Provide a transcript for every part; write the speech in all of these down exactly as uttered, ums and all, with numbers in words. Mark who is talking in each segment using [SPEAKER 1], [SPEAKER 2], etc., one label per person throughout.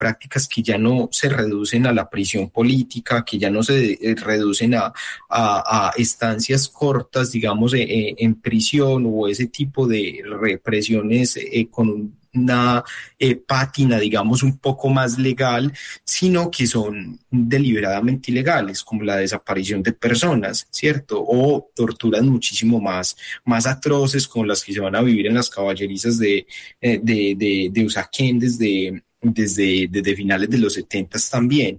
[SPEAKER 1] prácticas que ya no se reducen a la prisión política, que ya no se eh, reducen a, a, a estancias cortas, digamos, eh, en prisión o ese tipo de represiones eh, con un una eh, pátina, digamos, un poco más legal, sino que son deliberadamente ilegales, como la desaparición de personas, ¿cierto? O torturas muchísimo más, más atroces, como las que se van a vivir en las caballerizas de, eh, de, de, de Usaquén desde... Desde, desde finales de los setentas también,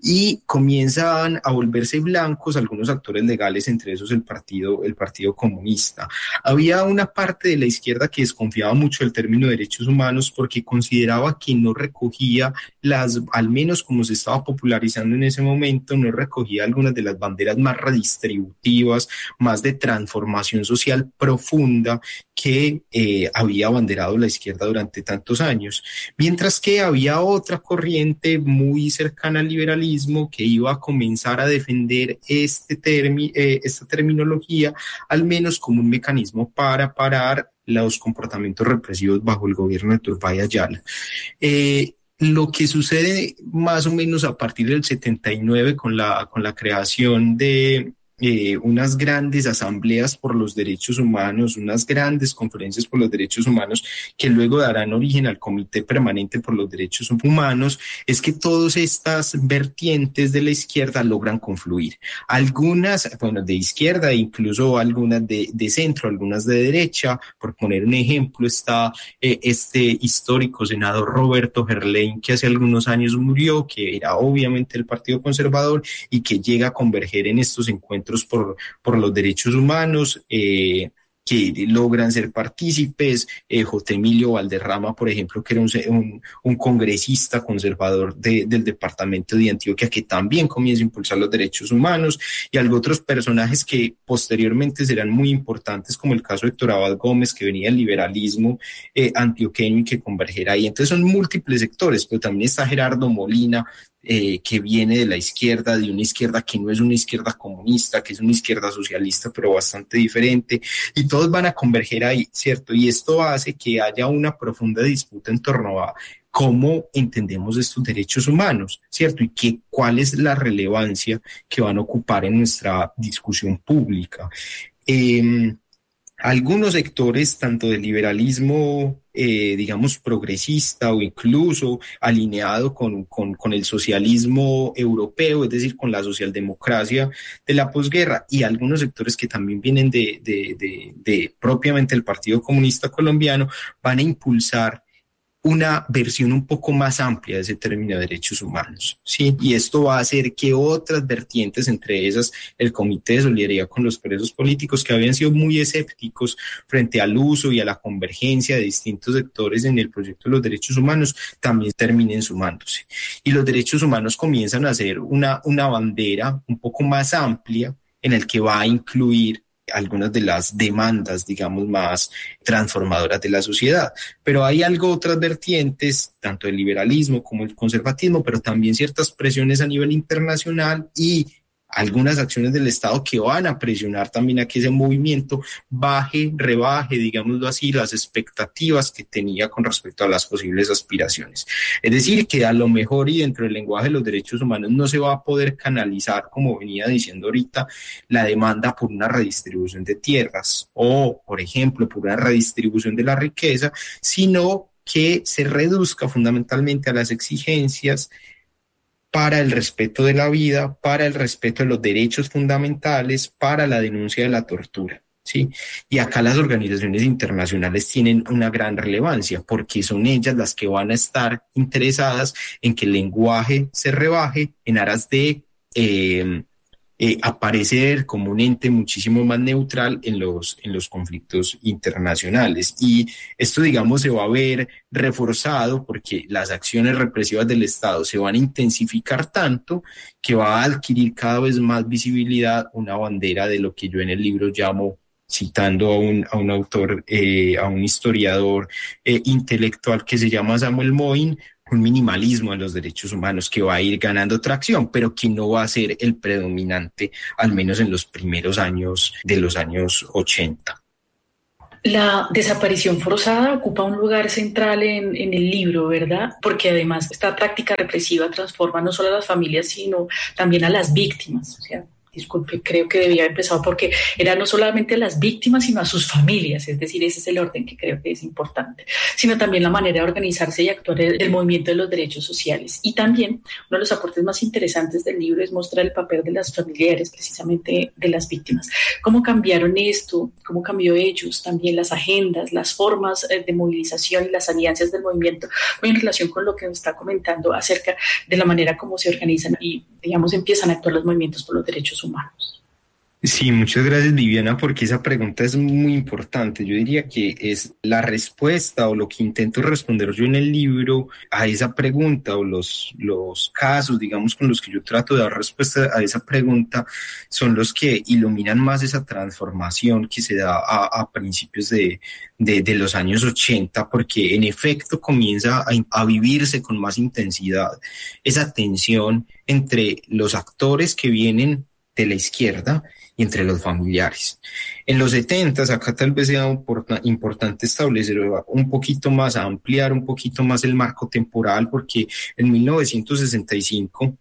[SPEAKER 1] y comienzan a volverse blancos algunos actores legales, entre esos el partido, el Partido Comunista. Había una parte de la izquierda que desconfiaba mucho del término derechos humanos porque consideraba que no recogía las, al menos como se estaba popularizando en ese momento, no recogía algunas de las banderas más redistributivas, más de transformación social profunda que eh, había abanderado la izquierda durante tantos años, mientras que había otra corriente muy cercana al liberalismo que iba a comenzar a defender este termi- eh, esta terminología, al menos como un mecanismo para parar los comportamientos represivos bajo el gobierno de Turbay Ayala. Eh, Lo que sucede más o menos a partir del setenta y nueve con la, con la creación de eh, unas grandes asambleas por los derechos humanos, unas grandes conferencias por los derechos humanos que luego darán origen al Comité Permanente por los Derechos Humanos, es que todas estas vertientes de la izquierda logran confluir. Algunas, bueno, de izquierda, incluso algunas de, de centro, algunas de derecha. Por poner un ejemplo, está eh, este histórico senador Roberto Gerlain, que hace algunos años murió, que era obviamente el Partido Conservador y que llega a converger en estos encuentros por, por los derechos humanos, eh, que logran ser partícipes. eh, J. Emilio Valderrama, por ejemplo, que era un, un, un congresista conservador de, del departamento de Antioquia, que también comienza a impulsar los derechos humanos, y algunos otros personajes que posteriormente serán muy importantes, como el caso de Héctor Abad Gómez, que venía del liberalismo eh, antioqueño y que convergerá ahí. Entonces son múltiples sectores, pero también está Gerardo Molina, Eh, que viene de la izquierda, de una izquierda que no es una izquierda comunista, que es una izquierda socialista, pero bastante diferente, y todos van a converger ahí, ¿cierto? Y esto hace que haya una profunda disputa en torno a cómo entendemos estos derechos humanos, ¿cierto? Y que, cuál es la relevancia que van a ocupar en nuestra discusión pública. Eh, Algunos sectores, tanto del liberalismo, eh, digamos, progresista o incluso alineado con, con, con el socialismo europeo, es decir, con la socialdemocracia de la posguerra, y algunos sectores que también vienen de, de, de, de propiamente el Partido Comunista Colombiano, van a impulsar una versión un poco más amplia de ese término de derechos humanos, ¿sí? Y esto va a hacer que otras vertientes, entre esas el Comité de Solidaridad con los Presos Políticos, que habían sido muy escépticos frente al uso y a la convergencia de distintos sectores en el proyecto de los derechos humanos, también terminen sumándose. Y los derechos humanos comienzan a ser una, una bandera un poco más amplia en el que va a incluir algunas de las demandas, digamos, más transformadoras de la sociedad. Pero hay algo, otras vertientes, tanto el liberalismo como el conservatismo, pero también ciertas presiones a nivel internacional y algunas acciones del Estado que van a presionar también a que ese movimiento baje, rebaje, digámoslo así, las expectativas que tenía con respecto a las posibles aspiraciones. Es decir, que a lo mejor y dentro del lenguaje de los derechos humanos no se va a poder canalizar, como venía diciendo ahorita, la demanda por una redistribución de tierras o, por ejemplo, por una redistribución de la riqueza, sino que se reduzca fundamentalmente a las exigencias para el respeto de la vida, para el respeto de los derechos fundamentales, para la denuncia de la tortura, ¿sí? Y acá las organizaciones internacionales tienen una gran relevancia porque son ellas las que van a estar interesadas en que el lenguaje se rebaje en aras de eh, eh, aparecer como un ente muchísimo más neutral en los, en los conflictos internacionales. Y esto, digamos, se va a ver reforzado porque las acciones represivas del Estado se van a intensificar tanto que va a adquirir cada vez más visibilidad una bandera de lo que yo en el libro llamo, citando a un, a un autor, eh, a un historiador eh, intelectual que se llama Samuel Moyn, un minimalismo de los derechos humanos que va a ir ganando tracción, pero que no va a ser el predominante, al menos en los primeros años de los años ochenta.
[SPEAKER 2] La desaparición forzada ocupa un lugar central en, en el libro, ¿verdad? Porque además esta práctica represiva transforma no solo a las familias, sino también a las víctimas. O sea, disculpe, creo que debía haber empezado porque era no solamente a las víctimas, sino a sus familias. Es decir, ese es el orden que creo que es importante, sino también la manera de organizarse y actuar del movimiento de los derechos sociales. Y también uno de los aportes más interesantes del libro es mostrar el papel de las familiares, precisamente de las víctimas. Cómo cambiaron esto, cómo cambió ellos, también las agendas, las formas de movilización y las alianzas del movimiento, muy en relación con lo que nos está comentando acerca de la manera como se organizan y, digamos, empiezan a actuar los movimientos por los derechos humanos.
[SPEAKER 1] Sí, muchas gracias, Viviana, porque esa pregunta es muy importante. Yo diría que es la respuesta o lo que intento responder yo en el libro a esa pregunta, o los, los casos, digamos, con los que yo trato de dar respuesta a esa pregunta, son los que iluminan más esa transformación que se da a, a principios de, de, de los años ochenta, porque en efecto comienza a, a vivirse con más intensidad esa tensión entre los actores que vienen de la izquierda y entre los familiares. En los setentas, acá tal vez sea importante establecer un poquito más, ampliar un poquito más el marco temporal, porque en mil novecientos sesenta y cinco,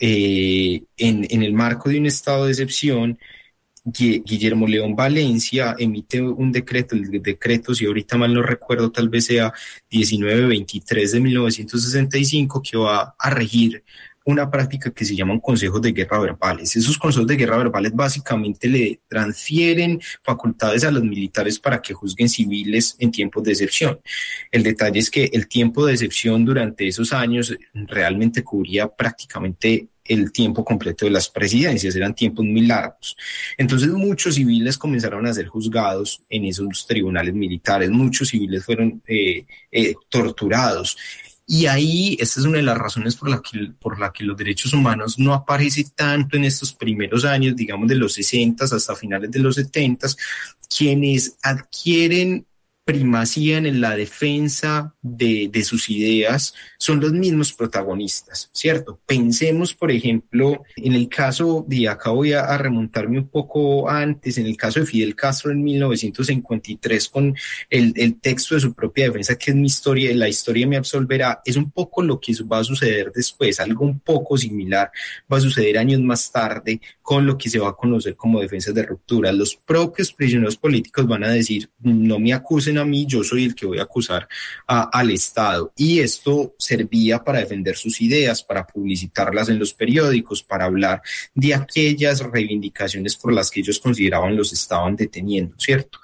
[SPEAKER 1] eh, en, en el marco de un estado de excepción, Guillermo León Valencia emite un decreto, el decreto, si ahorita mal no recuerdo, tal vez sea diecinueve veintitrés de mil novecientos sesenta y cinco, que va a regir una práctica que se llaman consejos de guerra verbales. Esos consejos de guerra verbales básicamente le transfieren facultades a los militares para que juzguen civiles en tiempos de excepción. El detalle es que el tiempo de excepción durante esos años realmente cubría prácticamente el tiempo completo de las presidencias, eran tiempos muy largos. Entonces muchos civiles comenzaron a ser juzgados en esos tribunales militares, muchos civiles fueron eh, eh, torturados. Y ahí, esta es una de las razones por la que, por la que los derechos humanos no aparece tanto en estos primeros años, digamos de los sesentas hasta finales de los setentas, quienes adquieren primacía en la defensa de, de sus ideas son los mismos protagonistas, ¿cierto? Pensemos, por ejemplo, en el caso de, acá voy a, a remontarme un poco antes, en el caso de Fidel Castro en mil novecientos cincuenta y tres, con el, el texto de su propia defensa, que es mi historia, la historia me absolverá, es un poco lo que va a suceder después, algo un poco similar va a suceder años más tarde con lo que se va a conocer como defensas de ruptura. Los propios prisioneros políticos van a decir, no me acusen a mí, yo soy el que voy a acusar a, al Estado. Y esto servía para defender sus ideas, para publicitarlas en los periódicos, para hablar de aquellas reivindicaciones por las que ellos consideraban los estaban deteniendo, ¿cierto?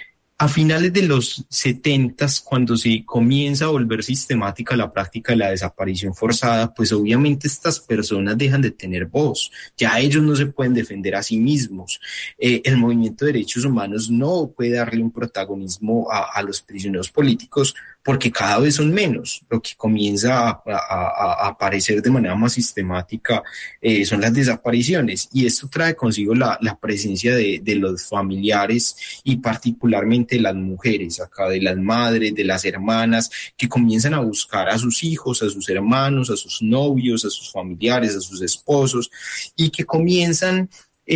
[SPEAKER 1] A finales de los setentas, cuando se comienza a volver sistemática la práctica de la desaparición forzada, pues obviamente estas personas dejan de tener voz, ya ellos no se pueden defender a sí mismos. Eh, el movimiento de derechos humanos no puede darle un protagonismo a, a los prisioneros políticos porque cada vez son menos. Lo que comienza a, a, a aparecer de manera más sistemática eh, son las desapariciones, y esto trae consigo la, la presencia de, de los familiares y particularmente las mujeres, acá de las madres, de las hermanas, que comienzan a buscar a sus hijos, a sus hermanos, a sus novios, a sus familiares, a sus esposos, y que comienzan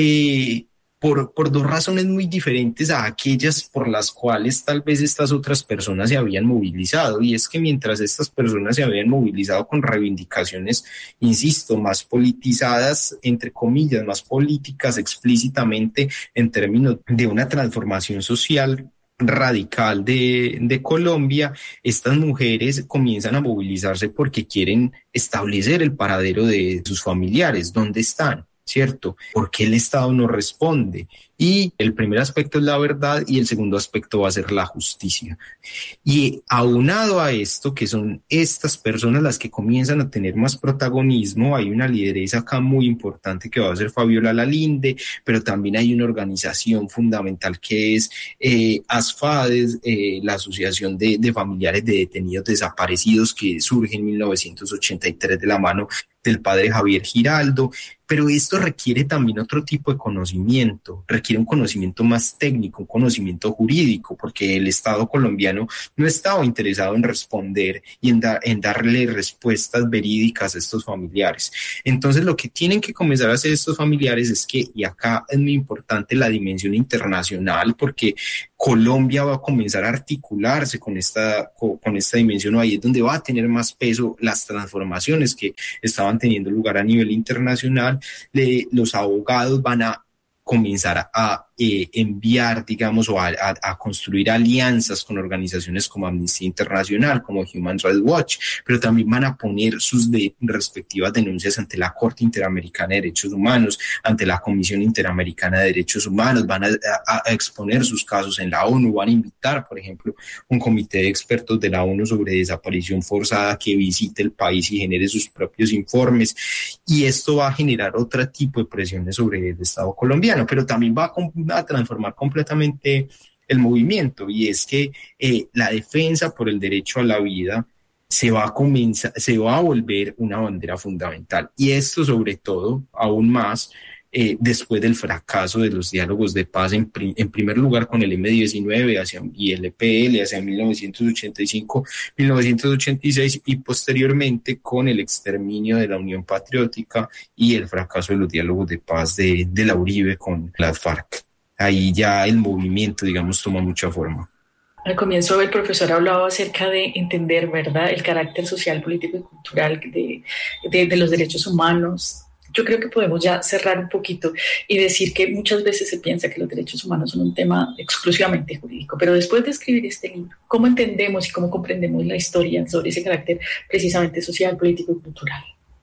[SPEAKER 1] eh, Por, por dos razones muy diferentes a aquellas por las cuales tal vez estas otras personas se habían movilizado. Y es que mientras estas personas se habían movilizado con reivindicaciones, insisto, más politizadas, entre comillas, más políticas explícitamente en términos de una transformación social radical de, de Colombia, estas mujeres comienzan a movilizarse porque quieren establecer el paradero de sus familiares, dónde están, ¿cierto? ¿Por qué el Estado no responde? Y el primer aspecto es la verdad y el segundo aspecto va a ser la justicia. Y aunado a esto, que son estas personas las que comienzan a tener más protagonismo, hay una lideresa acá muy importante que va a ser Fabiola Lalinde, pero también hay una organización fundamental que es eh, ASFADES, eh, la Asociación de, de Familiares de Detenidos Desaparecidos, que surge en mil novecientos ochenta y tres de la mano del padre Javier Giraldo, pero esto requiere también otro tipo de conocimiento, requiere un conocimiento más técnico, un conocimiento jurídico, porque el Estado colombiano no estaba interesado en responder y en, da, en darle respuestas verídicas a estos familiares. Entonces, lo que tienen que comenzar a hacer estos familiares es que, y acá es muy importante la dimensión internacional, porque Colombia va a comenzar a articularse con esta, con, con esta dimensión, ahí es donde va a tener más peso las transformaciones que estaban teniendo lugar a nivel internacional. Le, los abogados van a comenzar a, a eh, enviar, digamos, o a, a, a construir alianzas con organizaciones como Amnistía Internacional, como Human Rights Watch, pero también van a poner sus de, respectivas denuncias ante la Corte Interamericana de Derechos Humanos, ante la Comisión Interamericana de Derechos Humanos, van a, a, a exponer sus casos en la ONU, van a invitar, por ejemplo, un comité de expertos de la ONU sobre desaparición forzada que visite el país y genere sus propios informes, y esto va a generar otro tipo de presiones sobre el Estado colombiano, pero también va a, a transformar completamente el movimiento, y es que eh, la defensa por el derecho a la vida se va a comenzar, se va a volver una bandera fundamental, y esto sobre todo, aún más, eh, después del fracaso de los diálogos de paz, en, pri, en primer lugar con el eme diecinueve hacia, y el e pe ele hacia mil novecientos ochenta y cinco, mil novecientos ochenta y seis, y posteriormente con el exterminio de la Unión Patriótica y el fracaso de los diálogos de paz de, de la Uribe con las FARC. Ahí ya el movimiento, digamos, toma mucha forma.
[SPEAKER 2] Al comienzo el profesor hablaba acerca de entender, ¿verdad?, el carácter social, político y cultural de, de, de los derechos humanos. Yo creo que podemos ya cerrar un poquito y decir que muchas veces se piensa que los derechos humanos son un tema exclusivamente jurídico, pero después de escribir este libro, ¿cómo entendemos y cómo comprendemos la historia sobre ese carácter precisamente social, político y cultural?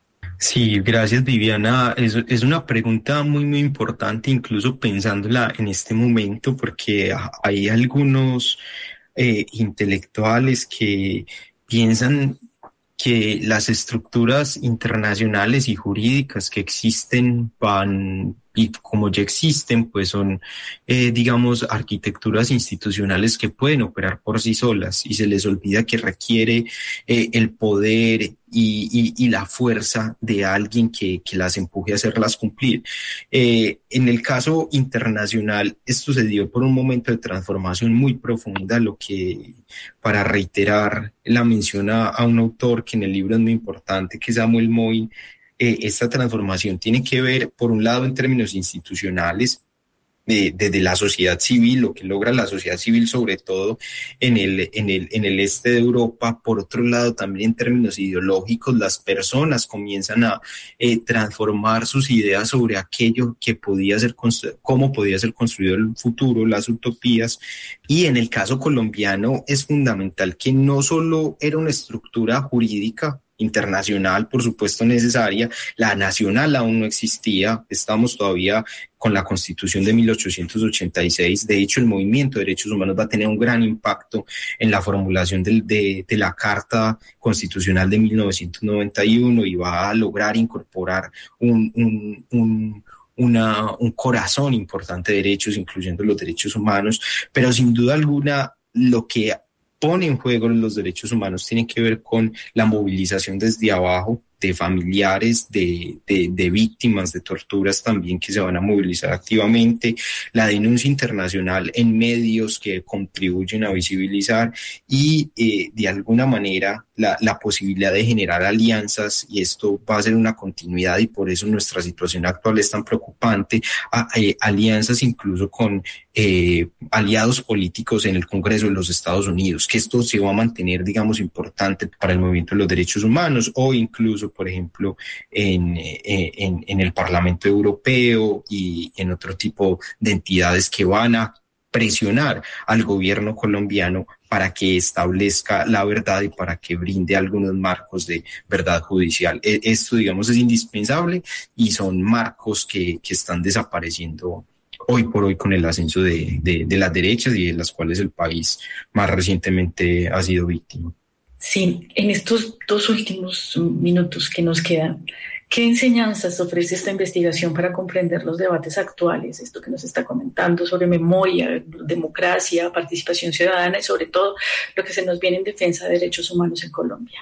[SPEAKER 1] Sí, gracias, Viviana. Es, es una pregunta muy, muy importante, incluso pensándola en este momento, porque hay algunos eh, intelectuales que piensan que las estructuras internacionales y jurídicas que existen van, y como ya existen, pues son, eh, digamos, arquitecturas institucionales que pueden operar por sí solas, y se les olvida que requiere eh, el poder y, y, y la fuerza de alguien que, que las empuje a hacerlas cumplir. Eh, en el caso internacional, esto se dio por un momento de transformación muy profunda, lo que, para reiterar la mención a, a un autor que en el libro es muy importante, que es Samuel Moyn, Eh, esta transformación tiene que ver, por un lado, en términos institucionales, eh, desde la sociedad civil, lo que logra la sociedad civil, sobre todo en el, en el, en el este de Europa. Por otro lado, también en términos ideológicos, las personas comienzan a eh, transformar sus ideas sobre aquello que podía ser, constru- cómo podía ser construido el futuro, las utopías. Y en el caso colombiano es fundamental que no solo era una estructura jurídica internacional, por supuesto necesaria, la nacional aún no existía, estamos todavía con la Constitución de mil ochocientos ochenta y seis, de hecho el movimiento de derechos humanos va a tener un gran impacto en la formulación de, de, de la Carta Constitucional de mil novecientos noventa y uno, y va a lograr incorporar un, un, un Una, un corazón importante de derechos, incluyendo los derechos humanos, pero sin duda alguna lo que pone en juego los derechos humanos tiene que ver con la movilización desde abajo de familiares, de, de, de víctimas de torturas también, que se van a movilizar activamente, la denuncia internacional en medios que contribuyen a visibilizar, y eh, de alguna manera la, la posibilidad de generar alianzas, y esto va a ser una continuidad, y por eso nuestra situación actual es tan preocupante, a, eh, alianzas incluso con eh, aliados políticos en el Congreso de los Estados Unidos, que esto se va a mantener, digamos, importante para el movimiento de los derechos humanos, o incluso, por ejemplo, en, en, en el Parlamento Europeo y en otro tipo de entidades que van a presionar al gobierno colombiano para que establezca la verdad y para que brinde algunos marcos de verdad judicial. Esto, digamos, es indispensable, y son marcos que, que están desapareciendo hoy por hoy con el ascenso de, de, de las derechas, y de las cuales el país más recientemente ha sido víctima.
[SPEAKER 2] Sí, en estos dos últimos minutos que nos quedan, ¿qué enseñanzas ofrece esta investigación para comprender los debates actuales, esto que nos está comentando sobre memoria, democracia, participación ciudadana, y sobre todo lo que se nos viene en defensa de derechos humanos en Colombia?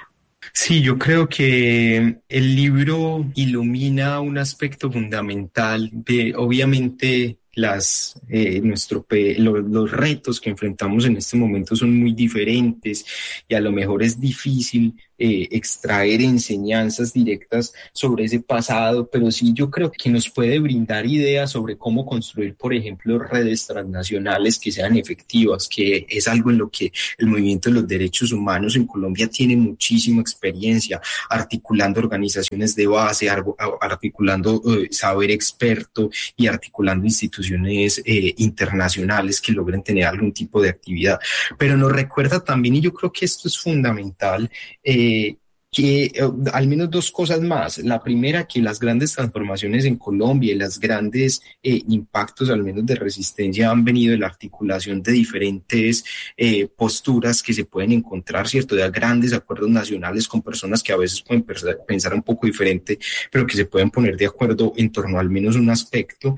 [SPEAKER 1] Sí, yo creo que el libro ilumina un aspecto fundamental de, obviamente, las, eh, nuestro, pe- lo- los retos que enfrentamos en este momento son muy diferentes y a lo mejor es difícil eh, extraer enseñanzas directas sobre ese pasado, pero sí yo creo que nos puede brindar ideas sobre cómo construir, por ejemplo, redes transnacionales que sean efectivas, que es algo en lo que el movimiento de los derechos humanos en Colombia tiene muchísima experiencia, articulando organizaciones de base, articulando eh, saber experto y articulando instituciones eh, internacionales que logren tener algún tipo de actividad. Pero nos recuerda también, y yo creo que esto es fundamental, eh, que eh, al menos dos cosas más. La primera, que las grandes transformaciones en Colombia y los grandes eh, impactos, al menos de resistencia, han venido de la articulación de diferentes eh, posturas que se pueden encontrar, ¿cierto? De grandes acuerdos nacionales con personas que a veces pueden pensar un poco diferente, pero que se pueden poner de acuerdo en torno al menos un aspecto.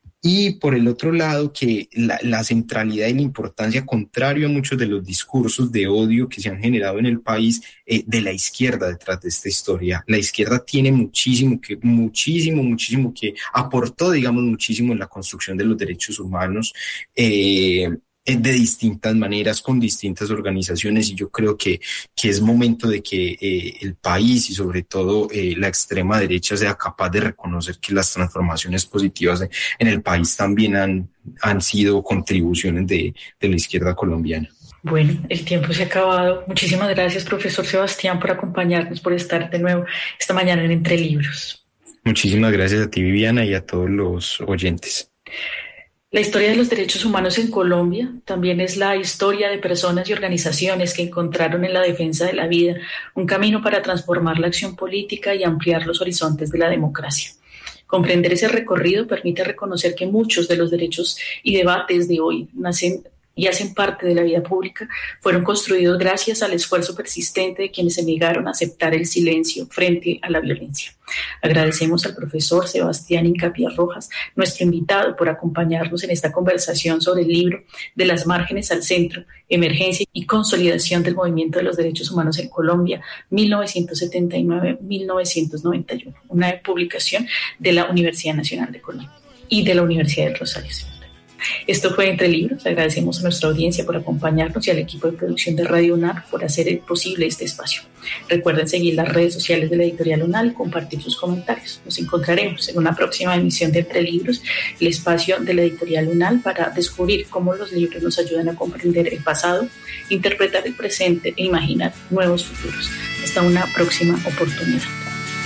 [SPEAKER 1] Y por el otro lado, que la, la centralidad y la importancia, contrario a muchos de los discursos de odio que se han generado en el país, eh, de la izquierda detrás de esta historia. La izquierda tiene muchísimo, que, muchísimo, muchísimo que aportó, digamos, muchísimo en la construcción de los derechos humanos, eh, de distintas maneras, con distintas organizaciones, y yo creo que, que es momento de que eh, el país y sobre todo eh, la extrema derecha sea capaz de reconocer que las transformaciones positivas en, en el país también han, han sido contribuciones de, de la izquierda colombiana.
[SPEAKER 2] Bueno, el tiempo se ha acabado. Muchísimas gracias, profesor Sebastián, por acompañarnos, por estar de nuevo esta mañana en Entre Libros.
[SPEAKER 1] Muchísimas gracias a ti, Viviana, y a todos los oyentes.
[SPEAKER 2] La historia de los derechos humanos en Colombia también es la historia de personas y organizaciones que encontraron en la defensa de la vida un camino para transformar la acción política y ampliar los horizontes de la democracia. Comprender ese recorrido permite reconocer que muchos de los derechos y debates de hoy nacen y hacen parte de la vida pública, fueron construidos gracias al esfuerzo persistente de quienes se negaron a aceptar el silencio frente a la violencia. Agradecemos al profesor Sebastián Hincapié Rojas, nuestro invitado, por acompañarnos en esta conversación sobre el libro De las márgenes al centro, emergencia y consolidación del movimiento de los derechos humanos en Colombia, mil novecientos setenta y nueve a mil novecientos noventa y uno, una publicación de la Universidad Nacional de Colombia y de la Universidad del Rosario. Esto fue Entre Libros. Agradecemos a nuestra audiencia por acompañarnos y al equipo de producción de Radio UNAL por hacer posible este espacio. Recuerden seguir las redes sociales de la Editorial UNAL y compartir sus comentarios. Nos encontraremos en una próxima emisión de Entre Libros, el espacio de la Editorial UNAL para descubrir cómo los libros nos ayudan a comprender el pasado, interpretar el presente e imaginar nuevos futuros. Hasta una próxima oportunidad.